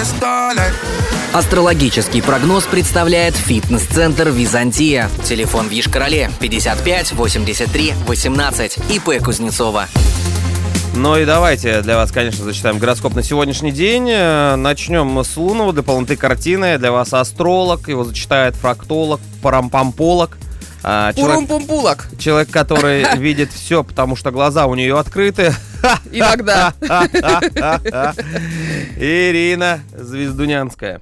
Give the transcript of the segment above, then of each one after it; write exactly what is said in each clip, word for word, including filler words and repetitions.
столе. Астрологический прогноз представляет фитнес-центр «Византия». Телефон в Йошкар-Оле пятьдесят пять восемьдесят три восемнадцать. ИП Кузнецова. Ну и давайте для вас, конечно, зачитаем гороскоп на сегодняшний день. Начнем с лунного, для полноты картины. Для вас астролог, его зачитает фрактолог, парампамполог. Пурум-пумпулок. Человек, который видит все, потому что глаза у нее открыты. Иногда. Ирина Звездунянская.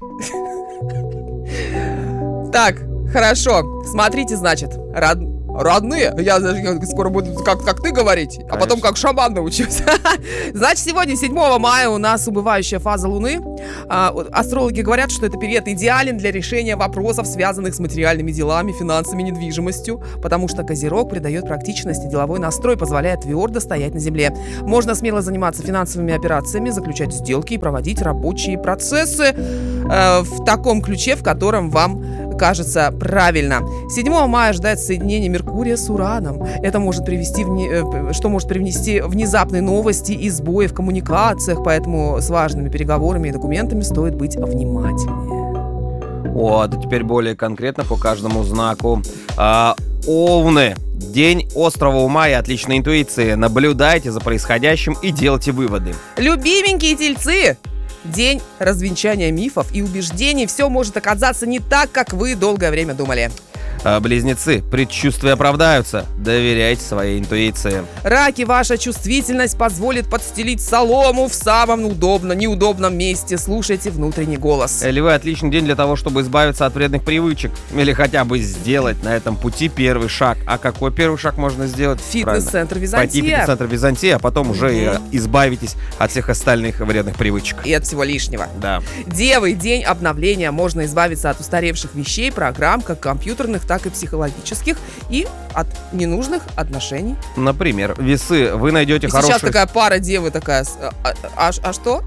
Так, хорошо. Смотрите, значит, род... родные. Я даже скоро буду как, как ты говорить, Конечно. А потом как шаман научусь. Значит, сегодня, седьмого мая, у нас убывающая фаза Луны. А, астрологи говорят, что это период идеален для решения вопросов, связанных с материальными делами, финансами, недвижимостью, потому что Козерог придает практичность и деловой настрой, позволяя твердо стоять на земле. Можно смело заниматься финансовыми операциями, заключать сделки и проводить рабочие процессы э, в таком ключе, в котором вам кажется правильно. седьмого мая ожидается соединение Меркурия с Ураном. Это может привести в, что может привнести внезапные новости и сбои в коммуникациях, поэтому с важными переговорами и документами стоит быть внимательнее. Вот, а теперь более конкретно по каждому знаку. А, Овны. День острого ума и отличной интуиции. Наблюдайте за происходящим и делайте выводы. Любименькие тельцы! День развенчания мифов и убеждений. Все может оказаться не так, как вы долгое время думали. Близнецы, предчувствия оправдаются. Доверяйте своей интуиции. Раки, ваша чувствительность позволит подстелить солому в самом удобном, неудобном месте. Слушайте внутренний голос. Львы, отличный день для того, чтобы избавиться от вредных привычек. Или хотя бы сделать на этом пути первый шаг. А какой первый шаг можно сделать? Фитнес-центр Византия. Пойти в фитнес-центр Византия, а потом уже mm-hmm. и избавитесь от всех остальных вредных привычек. И от всего лишнего. Да. Девы, день обновления. Можно избавиться от устаревших вещей, программ, как компьютерных, так и психологических, и от ненужных отношений. Например, весы, вы найдете и хороший... Сейчас такая пара девы такая, а, а, а что?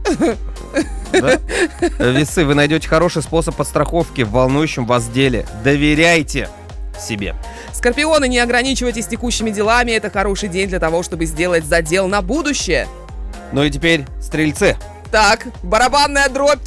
Да? Весы, вы найдете хороший способ подстраховки в волнующем вас деле. Доверяйте себе. Скорпионы, не ограничивайтесь текущими делами, это хороший день для того, чтобы сделать задел на будущее. Ну и теперь стрельцы. Так, барабанная дробь.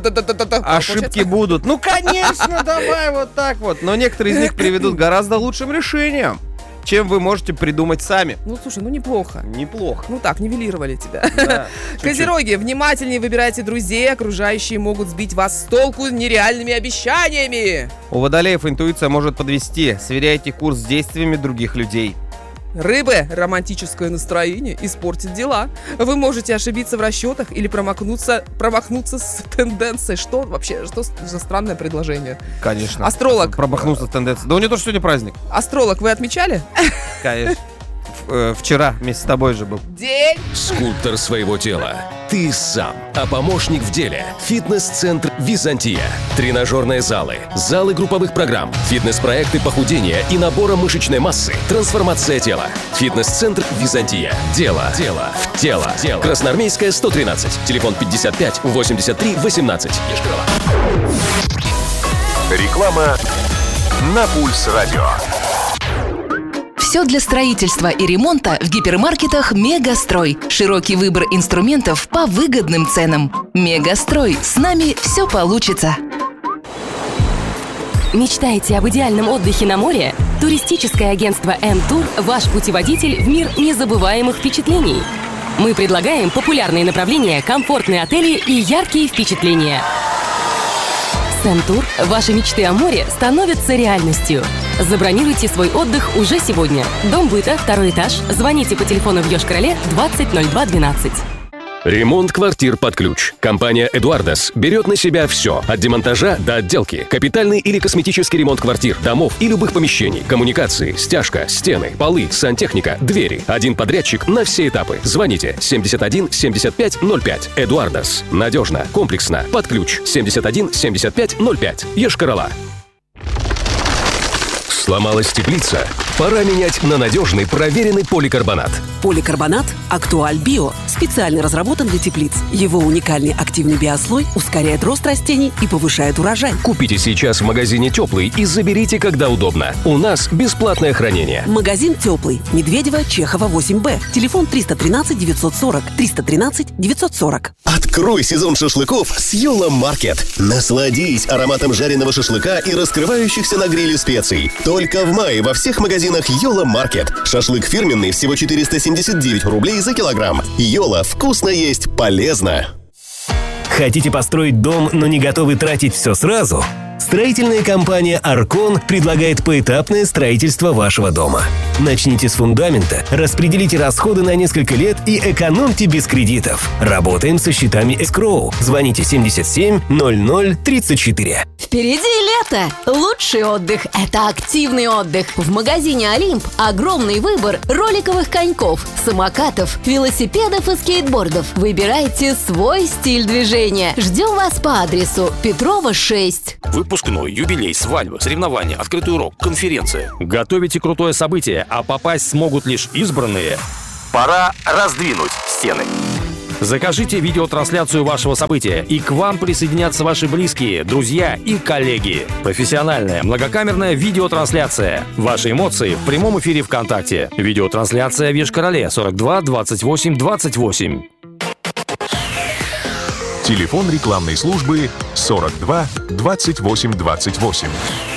Ошибки будут. Ну, конечно, давай вот так вот. Но некоторые из них приведут к гораздо лучшим решениям, чем вы можете придумать сами. Ну, слушай, ну неплохо. Неплохо. Ну так, нивелировали тебя. Да, Козероги, внимательнее выбирайте друзей. Окружающие могут сбить вас с толку нереальными обещаниями. У водолеев интуиция может подвести. Сверяйте курс с действиями других людей. Рыбы, романтическое настроение испортит дела. Вы можете ошибиться в расчетах или промахнуться, промахнуться с тенденцией. Что вообще, что за странное предложение? Конечно. Астролог. Промахнулся с тенденцией. Да у него тоже сегодня праздник. Астролог, вы отмечали? Конечно. Вчера вместе с тобой же был. День. Скульптор своего тела. Ты сам. А помощник в деле. Фитнес-центр Византия. Тренажерные залы. Залы групповых программ. Фитнес-проекты похудения и набора мышечной массы. Трансформация тела. Фитнес-центр Византия. Дело. Дело. В тело. Тело. Красноармейская, сто тринадцать. Телефон пятьдесят пять восемьдесят три восемнадцать. Йошкар-Ола. Реклама на Пульс Радио. Все для строительства и ремонта в гипермаркетах «Мегастрой». Широкий выбор инструментов по выгодным ценам. «Мегастрой». С нами все получится. Мечтаете об идеальном отдыхе на море? Туристическое агентство «М-Тур» – ваш путеводитель в мир незабываемых впечатлений. Мы предлагаем популярные направления, комфортные отели и яркие впечатления. С «М-Тур» ваши мечты о море становятся реальностью. Забронируйте свой отдых уже сегодня. Дом быта, второй этаж. Звоните по телефону в Йошкар-Оле двадцать ноль два двенадцать. Ремонт квартир под ключ. Компания «Эдуардас» берет на себя все. От демонтажа до отделки. Капитальный или косметический ремонт квартир, домов и любых помещений. Коммуникации, стяжка, стены, полы, сантехника, двери. Один подрядчик на все этапы. Звоните семьдесят один семьдесят пять ноль пять. «Эдуардас». Надежно, комплексно, под ключ. семьдесят один семьдесят пять ноль пять. Йошкар-Ола. Сломалась теплица? Пора менять на надежный, проверенный поликарбонат. Поликарбонат Актуаль Био специально разработан для теплиц. Его уникальный активный биослой ускоряет рост растений и повышает урожай. Купите сейчас в магазине «Теплый» и заберите, когда удобно. У нас бесплатное хранение. Магазин «Теплый». Медведева, Чехова, восемь Б. Телефон триста тринадцать девятьсот сорок. триста тринадцать девятьсот сорок. Открой сезон шашлыков с Йола Маркет. Насладись ароматом жареного шашлыка и раскрывающихся на гриле специй. Только в мае во всех магазинах Йола Маркет. Шашлык фирменный всего четыреста семьдесят девять рублей за килограмм. Йола, вкусно есть, полезно. Хотите построить дом, но не готовы тратить все сразу? Строительная компания «Аркон» предлагает поэтапное строительство вашего дома. Начните с фундамента, распределите расходы на несколько лет и экономьте без кредитов. Работаем со счетами эскроу. Звоните семьдесят семь ноль ноль тридцать четыре. Впереди лето! Лучший отдых – это активный отдых. В магазине «Олимп» огромный выбор роликовых коньков, самокатов, велосипедов и скейтбордов. Выбирайте свой стиль движения. Ждем вас по адресу Петрова, шесть. Выпускной, юбилей, свадьба, соревнования, открытый урок, конференция. Готовите крутое событие, а попасть смогут лишь избранные. Пора раздвинуть стены. Закажите видеотрансляцию вашего события, и к вам присоединятся ваши близкие, друзья и коллеги. Профессиональная многокамерная видеотрансляция. Ваши эмоции в прямом эфире ВКонтакте. Видеотрансляция в Йошкар-Оле сорок два двадцать восемь двадцать восемь. Телефон рекламной службы сорок два двадцать восемь двадцать восемь.